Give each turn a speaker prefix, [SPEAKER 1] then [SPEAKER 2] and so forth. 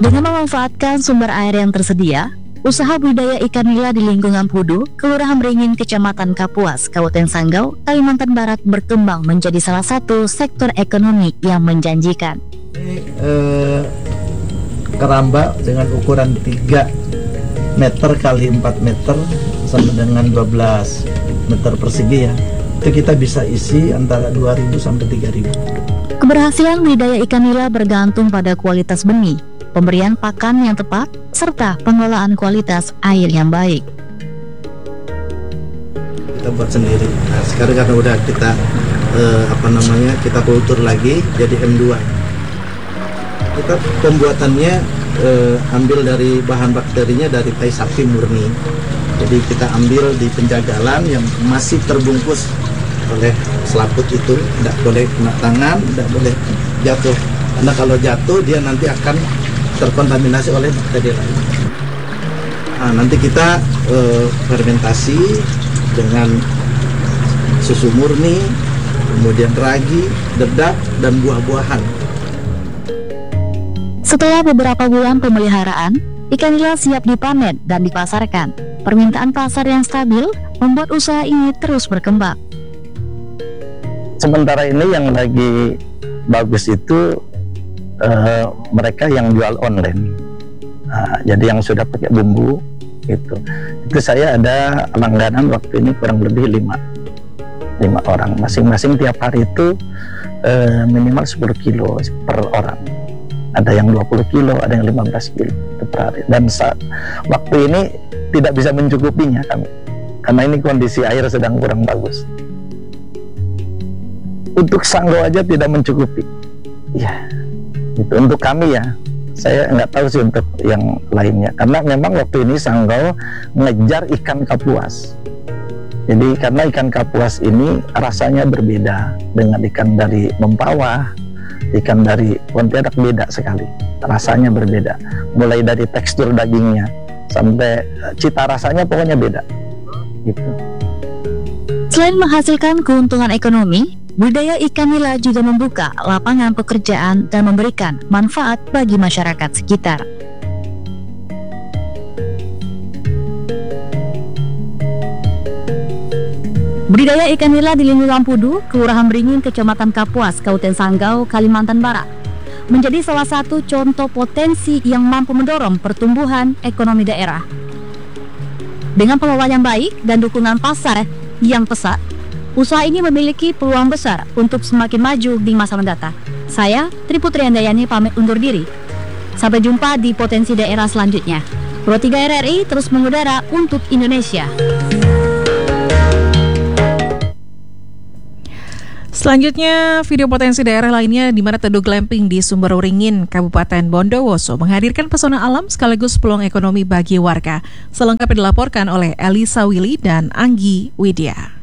[SPEAKER 1] Dengan memanfaatkan sumber air yang tersedia, usaha budidaya ikan nila di lingkungan Pudu, Kelurahan Beringin, Kecamatan Kapuas, Kabupaten Sanggau, Kalimantan Barat berkembang menjadi salah satu sektor ekonomi yang menjanjikan.
[SPEAKER 2] Keramba dengan ukuran 3 meter kali 4 meter sama dengan 12 meter persegi ya. Itu kita bisa isi antara 2.000 sampai 3.000.
[SPEAKER 1] Keberhasilan budidaya ikan nila bergantung pada kualitas benih, pemberian pakan yang tepat, serta pengelolaan kualitas air yang baik.
[SPEAKER 2] Kita buat sendiri. Nah, sekarang karena udah kita kita kultur lagi jadi M2. Kita pembuatannya ambil dari bahan bakterinya dari tai sapi murni. Jadi kita ambil di penjagalan yang masih terbungkus oleh selaput itu, tidak boleh kena tangan, tidak boleh jatuh. Karena kalau jatuh dia nanti akan terkontaminasi oleh bakteri lain. Nah, nanti kita fermentasi dengan susu murni, kemudian ragi, dedak, dan buah-buahan.
[SPEAKER 1] Setelah beberapa bulan pemeliharaan, ikan nila siap dipanen dan dipasarkan. Permintaan pasar yang stabil membuat usaha ini terus berkembang.
[SPEAKER 3] Sementara ini yang lagi bagus itu mereka yang jual online. Nah, jadi yang sudah pakai bumbu itu saya ada langganan waktu ini kurang lebih 5 orang, masing-masing tiap hari itu minimal 10 kilo per orang. Ada yang 20 kilo, ada yang 15 kilo per hari. Dan waktu ini tidak bisa mencukupinya kami, karena ini kondisi air sedang kurang bagus. Untuk Sanggau aja tidak mencukupi. Ya, itu untuk kami ya. Saya nggak tahu sih untuk yang lainnya, karena memang waktu ini Sanggau ngejar ikan kapuas. Jadi karena ikan kapuas ini rasanya berbeda dengan ikan dari Mempawah, ikan dari Pontianak, beda sekali. Rasanya berbeda. Mulai dari tekstur dagingnya sampai cita rasanya pokoknya beda. Gitu.
[SPEAKER 1] Selain menghasilkan keuntungan ekonomi, budidaya ikan nila juga membuka lapangan pekerjaan dan memberikan manfaat bagi masyarakat sekitar. Budidaya ikan nila di lingkungan Pudu, Kelurahan Beringin, Kecamatan Kapuas, Kabupaten Sanggau, Kalimantan Barat, menjadi salah satu contoh potensi yang mampu mendorong pertumbuhan ekonomi daerah. Dengan pengelolaan yang baik dan dukungan pasar yang pesat, usaha ini memiliki peluang besar untuk semakin maju di masa mendatang. Saya, Tri Putri Andayani, pamit undur diri. Sampai jumpa di potensi daerah selanjutnya. Pro 3 RRI terus mengudara untuk Indonesia.
[SPEAKER 4] Selanjutnya, video potensi daerah lainnya di mana Teduh Glamping di Sumberwaringin, Kabupaten Bondowoso menghadirkan pesona alam sekaligus peluang ekonomi bagi warga. Selengkapnya dilaporkan oleh Elisa Willy dan Anggi Widya.